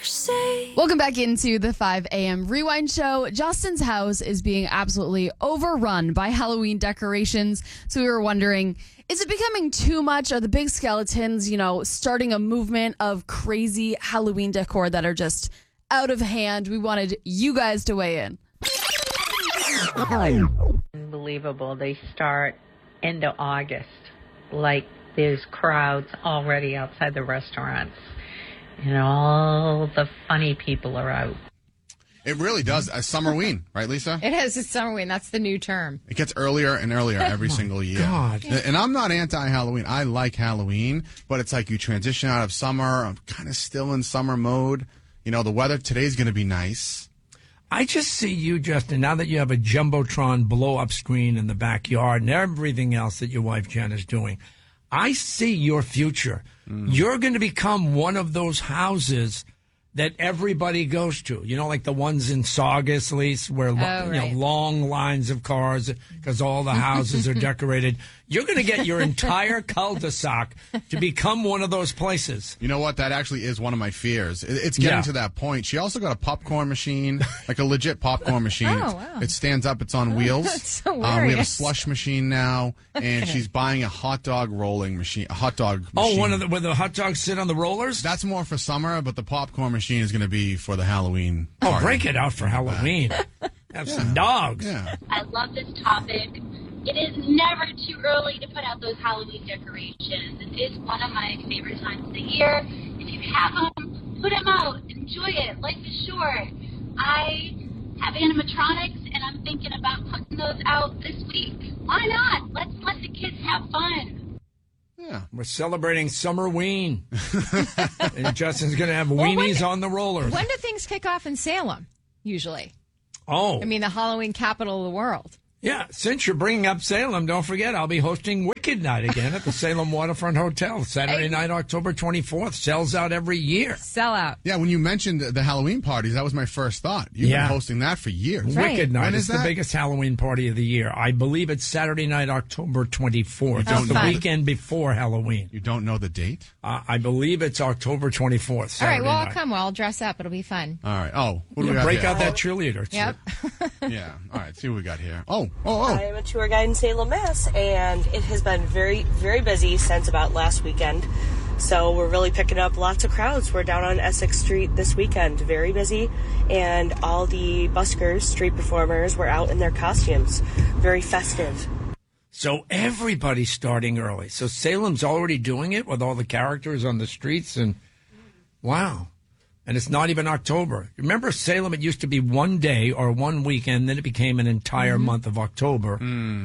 Welcome back into the 5 a.m. Rewind Show. Justin's house is being absolutely overrun by Halloween decorations. So we were wondering, is it becoming too much? Are the big skeletons, starting a movement of crazy Halloween decor that are just out of hand? We wanted you guys to weigh in. Unbelievable. They start end of August. Like there's crowds already outside the restaurants. And all the funny people are out. It really does. Summerween, right, Lisa? It is. It's Summerween. That's the new term. It gets earlier and earlier every single year. God. And I'm not anti-Halloween. I like Halloween, but it's like you transition out of summer. I'm kind of still in summer mode. The weather today's going to be nice. I just see you, Justin, now that you have a Jumbotron blow-up screen in the backyard and everything else that your wife Jen is doing. I see your future. You're going to become one of those houses that everybody goes to. Like the ones in Saugus, Lise, where long lines of cars because all the houses are decorated. You're going to get your entire cul-de-sac to become one of those places. You know what? That actually is one of my fears. It's getting to that point. She also got a popcorn machine, like a legit popcorn machine. Oh, wow. It stands up. It's on wheels. That's so We have a hilarious. slush machine now, and she's buying a hot dog rolling machine. A hot dog machine. Oh, where the hot dogs sit on the rollers? That's more for summer, but the popcorn machine is going to be for the Halloween party. Oh, break it out for Halloween. Have some dogs. Yeah. I love this topic. It is never too early to put out those Halloween decorations. It is one of my favorite times of the year. If you have them, put them out. Enjoy it. Life is short. I have animatronics, and I'm thinking about putting those out this week. Why not? Let's let the kids have fun. Yeah. We're celebrating Summerween. And Justin's going to have weenies on the rollers. When do things kick off in Salem, usually? Oh. I mean, the Halloween capital of the world. Yeah, since you're bringing up Salem, don't forget I'll be hosting Wicked Night again at the Salem Waterfront Hotel, Saturday night, October 24th. Sells out every year. Sell out. Yeah, when you mentioned the Halloween parties, that was my first thought. You've been hosting that for years. Right. Wicked Night When is is the that? biggest Halloween party of the year. I believe it's Saturday night, October 24th. don't It's the know. weekend before Halloween. You don't know the date? I believe it's October 24th, All right, Saturday well, I'll night. come. Well, I'll dress up. It'll be fun. All right. Oh, what do we got Break here? out that cheerleader. Yep. Yeah. All right, see what we got here. Oh. I am a tour guide in Salem, Mass, and it has been very, very busy since about last weekend. So we're really picking up lots of crowds. We're down on Essex Street this weekend, very busy, and all the buskers, street performers, were out in their costumes, very festive. So everybody's starting early. So Salem's already doing it with all the characters on the streets, and wow. And it's not even October. Remember Salem, it used to be one day or one weekend, then it became an entire month of October.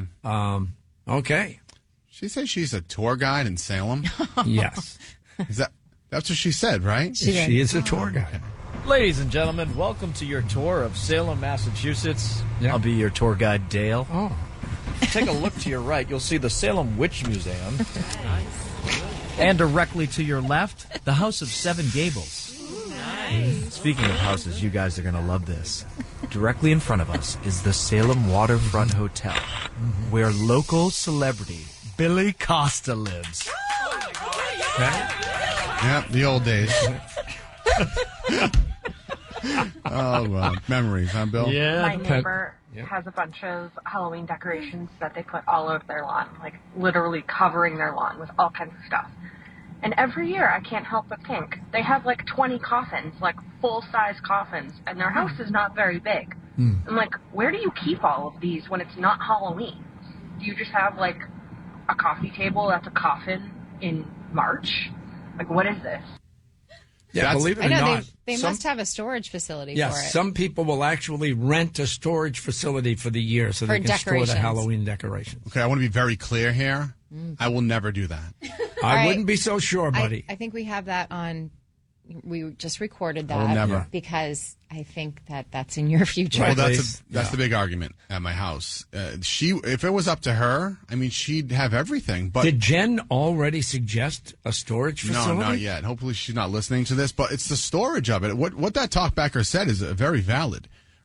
Okay. She said she's a tour guide in Salem. Yes. That's what she said, right? She is a tour guide. Ladies and gentlemen, welcome to your tour of Salem, Massachusetts. Yeah. I'll be your tour guide, Dale. Oh. Take a look to your right. You'll see the Salem Witch Museum. And directly to your left, the House of Seven Gables. Speaking of houses, you guys are going to love this. Directly in front of us is the Salem Waterfront Hotel, where local celebrity Billy Costa lives. Yeah, the old days. Oh, well, memories, huh, Bill? Yeah. My neighbor has a bunch of Halloween decorations that they put all over their lawn, like literally covering their lawn with all kinds of stuff. And every year, I can't help but think, they have like 20 coffins, like full-size coffins, and their house is not very big. I'm like, where do you keep all of these when it's not Halloween? Do you just have like a coffee table that's a coffin in March? Like, what is this? Yeah, believe it I or know not. they must have a storage facility Yeah, for it. some people will actually rent a storage facility for the year so For they can store the decorations. Halloween decorations. Okay, I want to be very clear here. I will never do that. I right. wouldn't be so sure, buddy. I think we have that on. We just recorded that I will never. because I think that's in your future. Well, Right. that's the big argument at my house. If it was up to her, I mean, she'd have everything. But Did Jen already suggest a storage facility? no, not yet. Hopefully, she's not listening to this. But it's the storage of it. What that talkbacker said is very valid,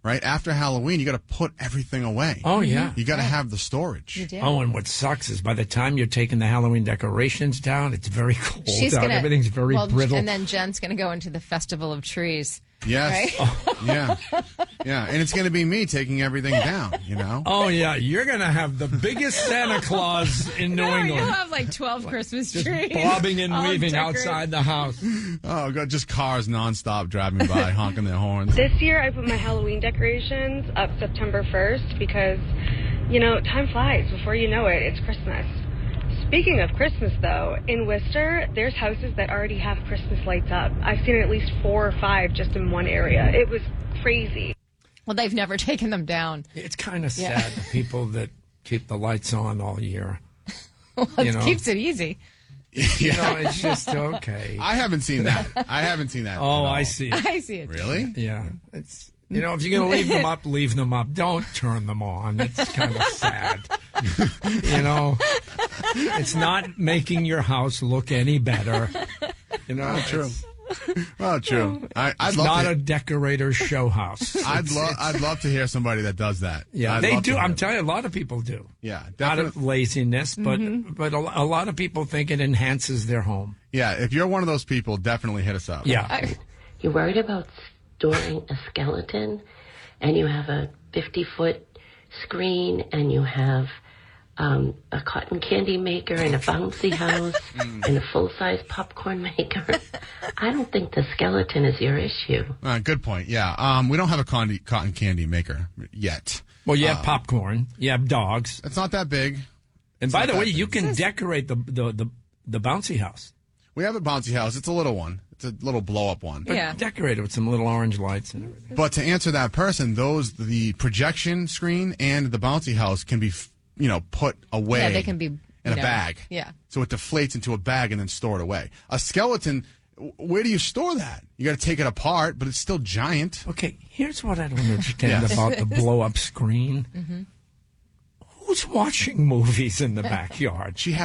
right? After Halloween, you got to put everything away. Oh, yeah. You got to have the storage. You do. Oh, and what sucks is by the time you're taking the Halloween decorations down, it's very cold out. Everything's very brittle. And then Jen's going to go into the Festival of Trees. Yes. Right? Yeah. Yeah. And it's going to be me taking everything down, you know? Oh, yeah. You're going to have the biggest Santa Claus in New England. You'll have like 12 Christmas trees. Bobbing and all weaving decorated. outside the house. Oh, God, just cars nonstop driving by, honking their horns. This year I put my Halloween decorations up September 1st because, you know, time flies. Before you know it, it's Christmas. Speaking of Christmas, though, in Worcester, there's houses that already have Christmas lights up. I've seen at least 4 or 5 just in one area. It was crazy. Well, they've never taken them down. It's kind of sad, the people that keep the lights on all year. Well, it keeps it easy. You know, it's just okay. I haven't seen that. I haven't seen that. Oh, I see it. I see it. Really? Yeah. It's, you know, if you're going to leave them up, leave them up. Don't turn them on. It's kind of sad. You know, it's not making your house look any better. You know, True. Well, true. It's not a decorator's show house. I'd love to hear somebody that does that. Yeah, I'd they love to do. hear I'm it. telling you, a lot of people do. Yeah, Out definitely. of laziness, but a lot of people think it enhances their home. Yeah, if you're one of those people, definitely hit us up. Yeah. You're worried about storing a skeleton, and you have a 50-foot screen, and you have a cotton candy maker, and a bouncy house, and a full-size popcorn maker. I don't think the skeleton is your issue. Good point. Yeah, we don't have a cotton candy maker yet. Well, you have popcorn. You have dogs. It's not that big. And by the way, you can decorate the bouncy house. We have a bouncy house. It's a little one. It's a little blow-up one. But decorate it with some little orange lights and everything. But to answer that person, the projection screen and the bouncy house can be, put away. Yeah, they can be in a bag. Yeah. So it deflates into a bag and then stored away. A skeleton, where do you store that? You got to take it apart, but it's still giant. Okay, here's what I don't understand about the blow-up screen. Who's watching movies in the backyard? She has